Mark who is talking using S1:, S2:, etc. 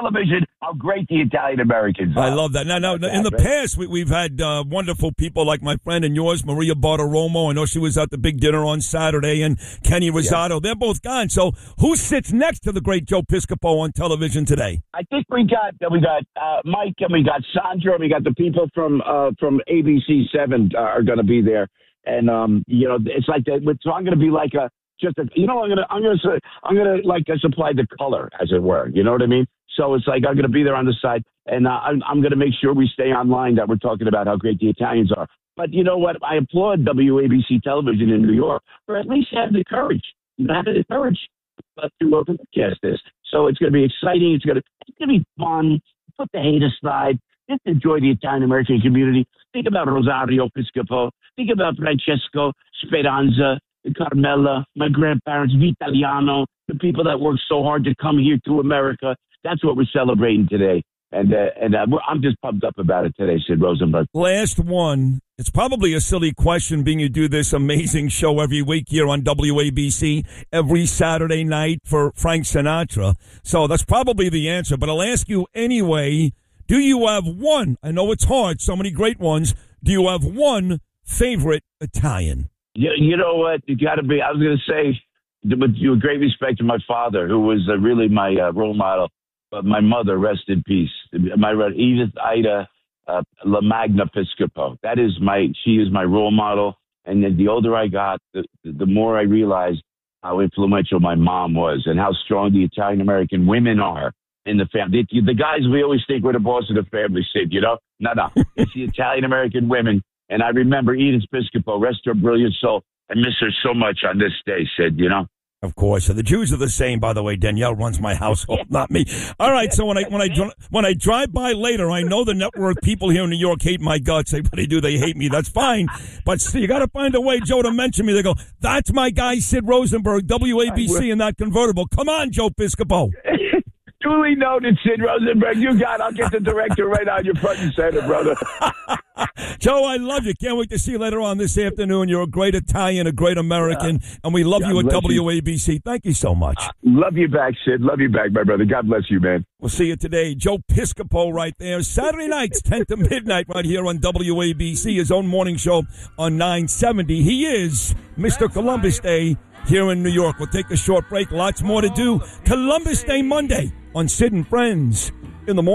S1: television how great the Italian Americans are.
S2: I love that. Now, in the past, we've had wonderful people like my friend and yours, Maria Bartiromo. I know she was at the big dinner on Saturday, and Kenny Rosado. They're both gone. So who sits next to the great Joe Piscopo on television today?
S1: I think we got Mike, and we got Sandra, and we got the people from ABC7 are going to be there. And it's like that. So I'm going to be like I'm going to like supply the color, as it were. You know what I mean? So it's like I'm going to be there on the side, and I'm going to make sure we stay online, that we're talking about how great the Italians are. But you know what? I applaud WABC Television in New York for at least having the courage. Having the courage to broadcast this. So it's going to be exciting. It's going to be fun. Put the hate aside. Just enjoy the Italian American community. Think about Rosario Piscopo. Think about Francesco Speranza, Carmela, my grandparents, Vitaliano, the people that worked so hard to come here to America. That's what we're celebrating today. And I'm just pumped up about it today, Sid Rosenberg.
S2: Last one. It's probably a silly question, being you do this amazing show every week here on WABC every Saturday night for Frank Sinatra. So that's probably the answer. But I'll ask you anyway, do you have one? I know it's hard, so many great ones. Do you have one favorite Italian?
S1: You know what? You got to be. I was going to say, with great respect to my father, who was really my role model. But my mother, rest in peace. My Edith Ida La Magna Piscopo. She is my role model. And then the older I got, the more I realized how influential my mom was and how strong the Italian American women are in the family. The guys, we always think we're the boss of the family, Sid. No. It's the Italian American women. And I remember Edith Piscopo, rest her brilliant soul. I miss her so much on this day, Sid.
S2: Of course. So the Jews are the same, by the way. Danielle runs my household, not me. All right. So when I drive by later, I know the network people here in New York hate my guts. What they do, they hate me. That's fine. But you got to find a way, Joe, to mention me. They go, that's my guy, Sid Rosenberg, WABC in that convertible. Come on, Joe Piscopo.
S1: Duly noted, Sid Rosenberg. I'll get the director right on your front and center, brother.
S2: Joe, I love you. Can't wait to see you later on this afternoon. You're a great Italian, a great American, and we love you at WABC. Thank you so much.
S1: Love you back, Sid. Love you back, my brother. God bless you, man.
S2: We'll see you today. Joe Piscopo right there. Saturday nights, 10 to midnight right here on WABC, his own morning show on 970. He is Mr. Columbus Day here in New York. We'll take a short break. Lots more to do. Columbus Day Monday on Sid and Friends in the morning.